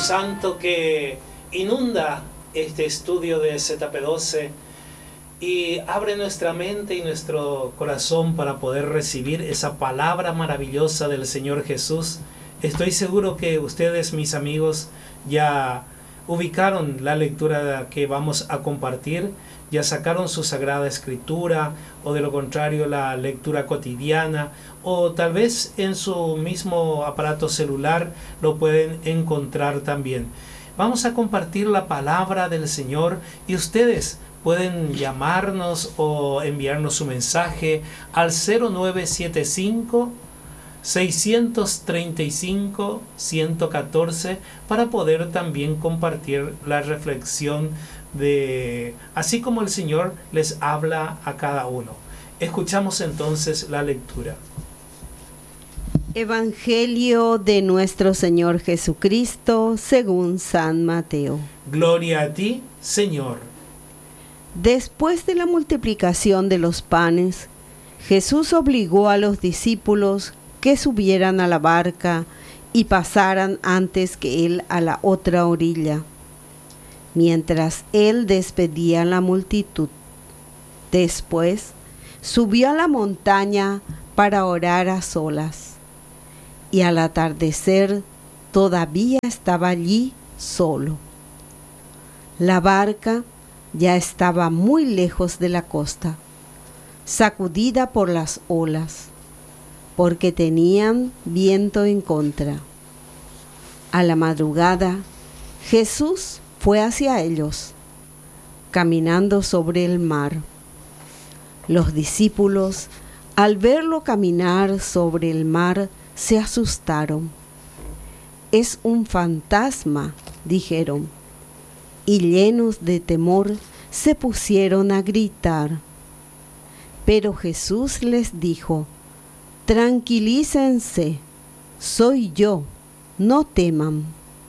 Santo que inunda este estudio de ZP12 y abre nuestra mente y nuestro corazón para poder recibir esa palabra maravillosa del Señor Jesús. Estoy seguro que ustedes, mis amigos, ya ubicaron la lectura que vamos a compartir, ya sacaron su Sagrada Escritura, o de lo contrario la lectura cotidiana, o tal vez en su mismo aparato celular lo pueden encontrar también. Vamos a compartir la palabra del Señor y ustedes pueden llamarnos o enviarnos su mensaje al 0975 635 114 para poder también compartir la reflexión de así como el Señor les habla a cada uno. Escuchamos entonces la lectura. Evangelio de nuestro Señor Jesucristo según San Mateo. Gloria a ti, Señor. Después de la multiplicación de los panes, Jesús obligó a los discípulos que subieran a la barca y pasaran antes que él a la otra orilla, mientras él despedía a la multitud. Después subió a la montaña para orar a solas, y al atardecer todavía estaba allí solo. La barca ya estaba muy lejos de la costa, sacudida por las olas, porque tenían viento en contra. A la madrugada, Jesús fue hacia ellos, caminando sobre el mar. Los discípulos, al verlo caminar sobre el mar, se asustaron. «Es un fantasma», dijeron, y llenos de temor se pusieron a gritar. Pero Jesús les dijo: «Tranquilícense, soy yo, no teman».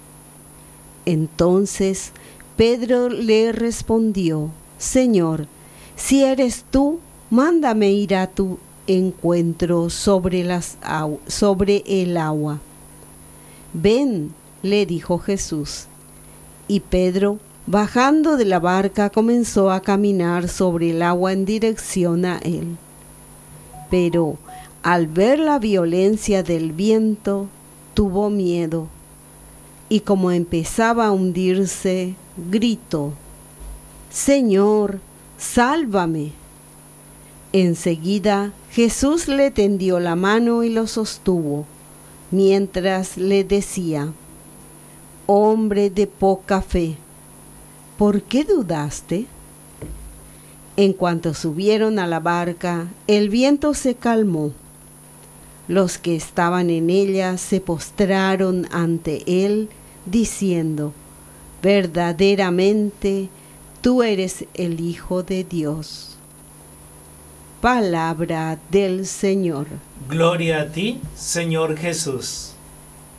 Entonces Pedro le respondió: «Señor, si eres tú, mándame ir a tu encuentro sobre el agua». «Ven», le dijo Jesús. Y Pedro, bajando de la barca, comenzó a caminar sobre el agua en dirección a él. Pero al ver la violencia del viento, tuvo miedo, y como empezaba a hundirse, gritó: «Señor, sálvame». Enseguida Jesús le tendió la mano y lo sostuvo, mientras le decía: «Hombre de poca fe, ¿por qué dudaste?». En cuanto subieron a la barca, el viento se calmó. Los que estaban en ella se postraron ante él, diciendo: «Verdaderamente, tú eres el Hijo de Dios». Palabra del Señor. Gloria a ti, Señor Jesús.